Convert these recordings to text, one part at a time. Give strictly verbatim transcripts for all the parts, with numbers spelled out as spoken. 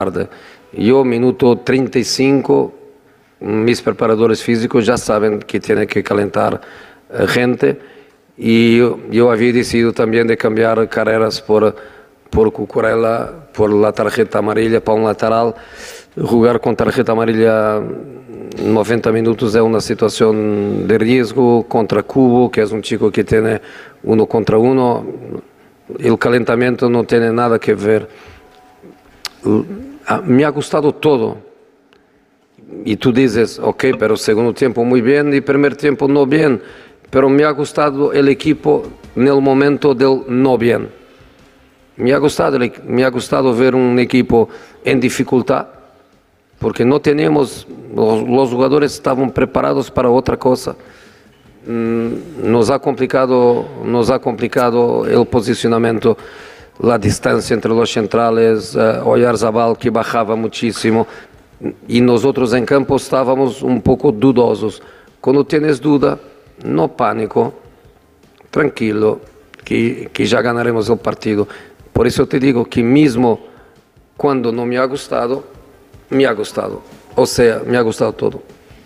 Yo, minuto treinta y cinco, mis preparadores físicos ya saben que tiene que calentar eh, gente, y yo, yo había decidido también de cambiar carreras por, por Cucurella, por la tarjeta amarilla para un lateral. Jugar con tarjeta amarilla noventa minutos es una situación de riesgo contra Cubo, que es un chico que tiene uno contra uno. El calentamiento no tiene nada que ver. Me ha gustado todo. Y tú dices, ok, pero segundo tiempo muy bien y primer tiempo no bien. Pero me ha gustado el equipo en el momento del no bien. Me ha gustado, me ha gustado ver un equipo en dificultad, porque no teníamos, los, los jugadores estaban preparados para otra cosa. Nos ha complicado, nos ha complicado el posicionamiento, la distancia entre los centrales, uh, Oyarzabal que bajaba muchísimo, y nosotros en campo estábamos un poco dudosos. Cuando tienes duda, no pánico, tranquilo, que, que ya ganaremos el partido. Por eso te digo que mismo cuando no me ha gustado, me ha gustado, o sea, me ha gustado todo.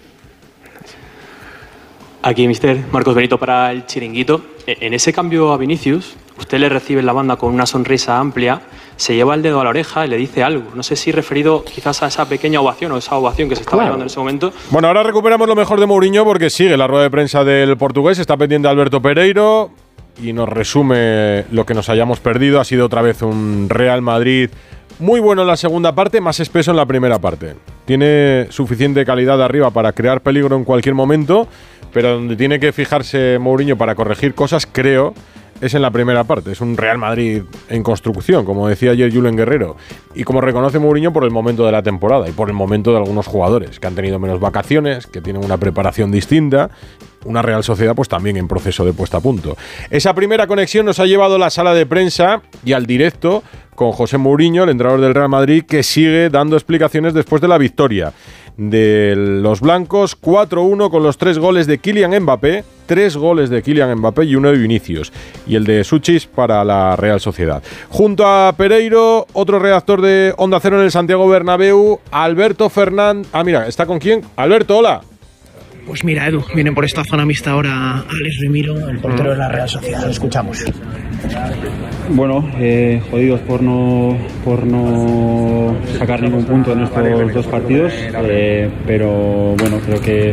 Aquí, mister Marcos Benito para el Chiringuito. En ese cambio a Vinicius, usted le recibe en la banda con una sonrisa amplia, se lleva el dedo a la oreja y le dice algo. No sé si referido quizás a esa pequeña ovación o esa ovación que se estaba claro. llevando en ese momento. Bueno, ahora recuperamos lo mejor de Mourinho porque sigue la rueda de prensa del portugués, está pendiente Alberto Pereiro y nos resume lo que nos hayamos perdido. Ha sido otra vez un Real Madrid muy bueno en la segunda parte, más espeso en la primera parte. Tiene suficiente calidad arriba para crear peligro en cualquier momento, pero donde tiene que fijarse Mourinho para corregir cosas, creo, es en la primera parte. Es un Real Madrid en construcción, como decía ayer Julen Guerrero, y como reconoce Mourinho, por el momento de la temporada y por el momento de algunos jugadores que han tenido menos vacaciones, que tienen una preparación distinta. Una Real Sociedad pues también en proceso de puesta a punto. Esa primera conexión nos ha llevado a la sala de prensa y al directo con José Mourinho, el entrenador del Real Madrid, que sigue dando explicaciones después de la victoria de los blancos, cuatro uno con los tres goles de Kylian Mbappé, tres goles de Kylian Mbappé y uno de Vinicius, y el de Suchis para la Real Sociedad. Junto a Pereiro, otro redactor de Onda Cero en el Santiago Bernabéu, Alberto Fernández. Ah, mira, ¿está con quién? Alberto, hola. Pues mira, Edu, vienen por esta zona mixta ahora Alex Remiro, el portero de la Real Sociedad. Lo escuchamos. Bueno, eh, jodidos por no, por no sacar ningún punto en estos dos partidos, eh, pero bueno, creo que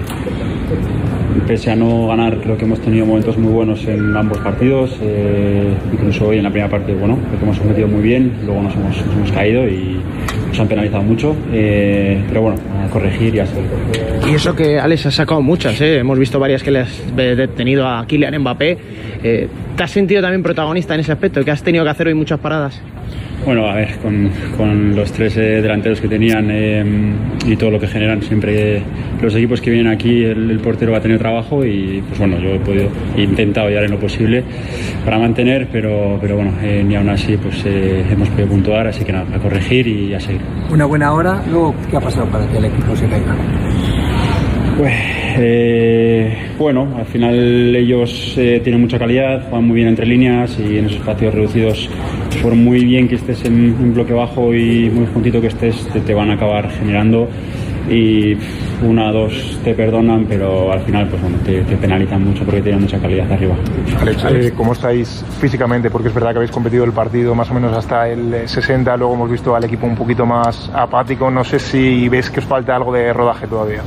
pese a no ganar, creo que hemos tenido momentos muy buenos en ambos partidos, eh, incluso hoy en la primera parte, bueno, creo que hemos competido muy bien, luego nos hemos, nos hemos caído y nos han penalizado mucho, eh, pero bueno, a corregir y a seguir. Y eso que Alex ha sacado muchas, ¿eh? Hemos visto varias que le has detenido a Kylian Mbappé. Eh, ¿Te has sentido también protagonista en ese aspecto, que has tenido que hacer hoy muchas paradas? Bueno, a ver, con, con los tres eh, delanteros que tenían eh, y todo lo que generan, siempre eh, los equipos que vienen aquí, el, el portero va a tener trabajo y pues bueno, yo he podido, he intentado llegar en lo posible para mantener, pero, pero bueno, eh, ni aún así pues eh, hemos podido puntuar, así que nada, a corregir y a seguir. Una buena hora, luego, ¿qué ha pasado para que el equipo se caiga? Pues eh, bueno, al final ellos eh, tienen mucha calidad, juegan muy bien entre líneas y en esos espacios reducidos, por muy bien que estés en un bloque bajo y muy juntito que estés, te, te van a acabar generando y una, dos te perdonan, pero al final pues bueno, te, te penalizan mucho porque tienen mucha calidad arriba. Alex, eh, ¿cómo estáis físicamente? Porque es verdad que habéis competido el partido más o menos hasta el sesenta, luego hemos visto al equipo un poquito más apático, no sé si ves que os falta algo de rodaje todavía.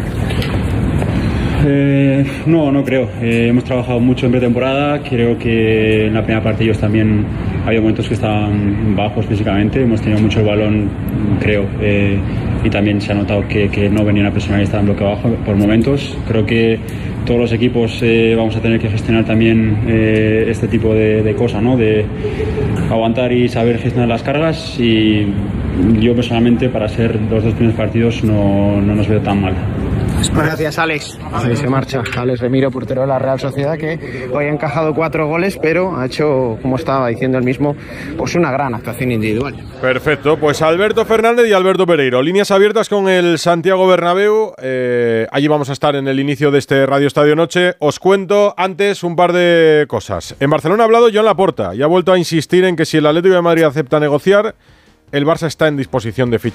Eh, no, no creo. Eh, hemos trabajado mucho en pretemporada. Creo que en la primera parte ellos también había momentos que estaban bajos físicamente. Hemos tenido mucho el balón, creo, eh, y también se ha notado que, que no venían a presionar y estaban bloque bajo por momentos. Creo que todos los equipos eh, vamos a tener que gestionar también eh, este tipo de, de cosas, ¿no? De aguantar y saber gestionar las cargas. Y yo personalmente, para ser los dos primeros partidos, no, no nos veo tan mal. Gracias, Alex. Ahí se marcha Alex Remiro, portero de la Real Sociedad, que hoy ha encajado cuatro goles, pero ha hecho, como estaba diciendo él mismo, pues una gran actuación individual. Perfecto, pues Alberto Fernández y Alberto Pereiro. Líneas abiertas con el Santiago Bernabéu. Eh, allí vamos a estar en el inicio de este Radio Estadio Noche. Os cuento antes un par de cosas. En Barcelona ha hablado Joan Laporta y ha vuelto a insistir en que si el Atlético de Madrid acepta negociar, el Barça está en disposición de fichar